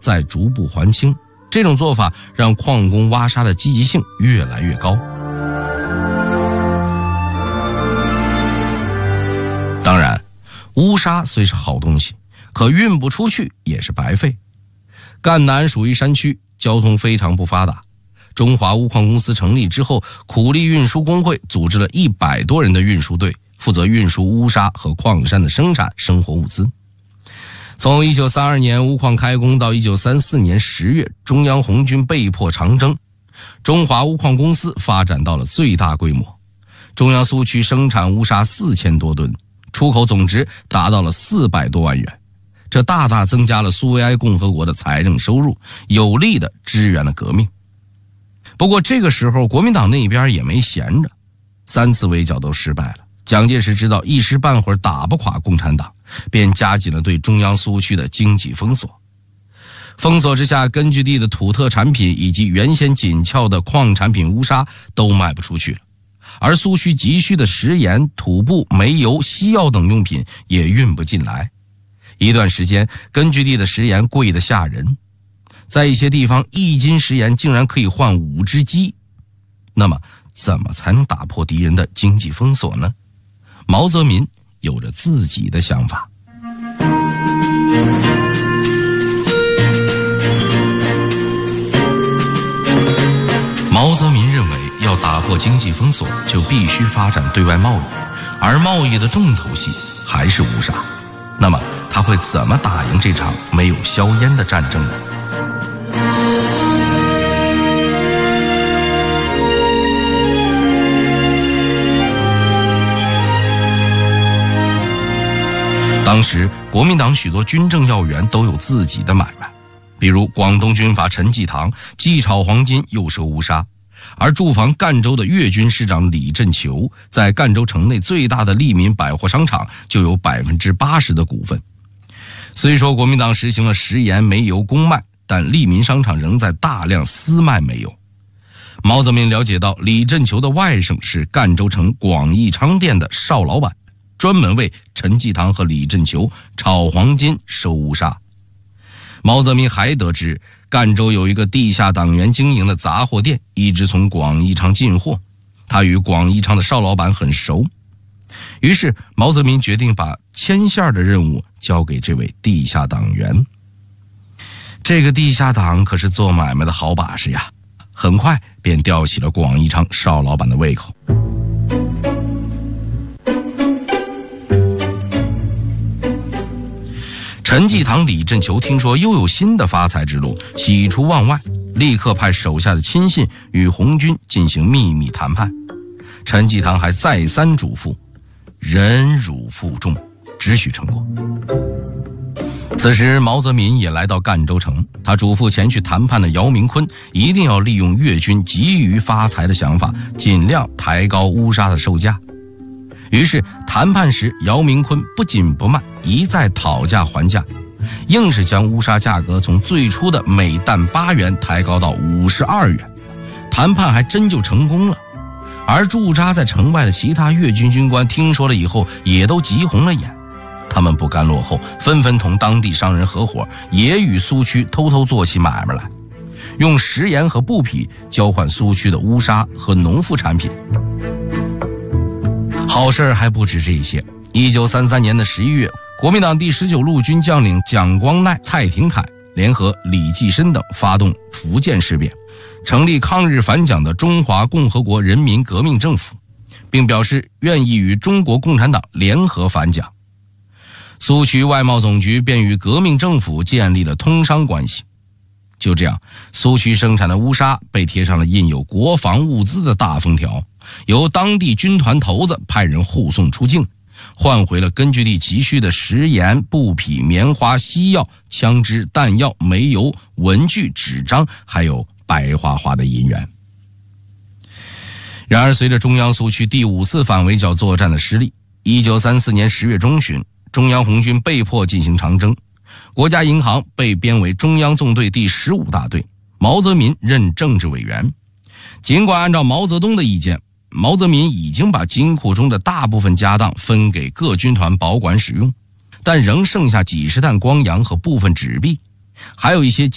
在逐步还清。这种做法让矿工挖沙的积极性越来越高。当然，乌沙虽是好东西，可运不出去也是白费。赣南属于山区，交通非常不发达。中华钨矿公司成立之后，苦力运输工会组织了100多人的运输队，负责运输乌沙和矿山的生产生活物资。从1932年钨矿开工到1934年10月，中央红军被迫长征，中华钨矿公司发展到了最大规模。中央苏区生产乌沙4000多吨，出口总值达到了400多万元，这大大增加了苏维埃共和国的财政收入，有力地支援了革命。不过这个时候国民党那边也没闲着，3次围剿都失败了。蒋介石知道一时半会儿打不垮共产党，便加紧了对中央苏区的经济封锁。封锁之下，根据地的土特产品以及原先紧俏的矿产品乌沙都卖不出去了，而苏区急需的食盐、土布、煤油、西药等用品也运不进来。一段时间，根据地的食盐贵得吓人，在一些地方1斤食盐竟然可以换5只鸡。那么怎么才能打破敌人的经济封锁呢？毛泽民有着自己的想法。毛泽民认为，要打破经济封锁，就必须发展对外贸易，而贸易的重头戏还是乌沙。那么他会怎么打赢这场没有硝烟的战争呢？当时国民党许多军政要员都有自己的买卖，比如广东军阀陈济棠既炒黄金又收乌沙，而驻防赣州的粤军师长李振球在赣州城内最大的利民百货商场就有 80% 的股份。虽说国民党实行了食盐煤油公卖，但利民商场仍在大量私卖煤油。毛泽民了解到李振球的外甥是赣州城广义昌店的邵老板，专门为陈济棠和李振球炒黄金收乌沙。毛泽民还得知赣州有一个地下党员经营的杂货店，一直从广义昌进货，他与广义昌的邵老板很熟。于是毛泽民决定把牵线的任务交给这位地下党员。这个地下党可是做买卖的好把式呀，很快便吊起了广义昌邵老板的胃口。陈济棠、李振球听说又有新的发财之路，喜出望外，立刻派手下的亲信与红军进行秘密谈判。陈济棠还再三嘱咐，忍辱负重，只许成果。此时毛泽民也来到赣州城，他嘱咐前去谈判的姚明坤一定要利用粤军急于发财的想法，尽量抬高乌沙的售价。于是谈判时，姚明坤不紧不慢，一再讨价还价，硬是将乌沙价格从最初的每担8元抬高到52元。谈判还真就成功了。而驻扎在城外的其他粤军军官听说了以后，也都急红了眼。他们不甘落后，纷纷同当地商人合伙，也与苏区偷偷做起买卖来，用食盐和布匹交换苏区的乌沙和农副产品。好事还不止这些。1933年的11月，国民党第19路军将领蒋光鼐、蔡廷锴联合李济深等发动福建事变，成立抗日反蒋的中华共和国人民革命政府，并表示愿意与中国共产党联合反蒋。苏区外贸总局便与革命政府建立了通商关系。就这样，苏区生产的乌沙被贴上了印有国防物资的大封条，由当地军团头子派人护送出境，换回了根据地急需的食盐、布匹、棉花、西药、枪支、弹药、煤油、文具、纸张，还有白花花的银元。然而随着中央苏区第5次反围剿作战的失利，1934年10月中旬，中央红军被迫进行长征，国家银行被编为中央纵队第15大队，毛泽民任政治委员。尽管按照毛泽东的意见，毛泽民已经把金库中的大部分家当分给各军团保管使用，但仍剩下几十担光洋和部分纸币，还有一些